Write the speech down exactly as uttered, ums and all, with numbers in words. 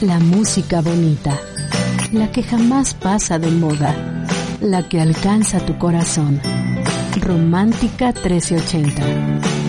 La música bonita, la que jamás pasa de moda, la que alcanza tu corazón. Romántica trece ochenta.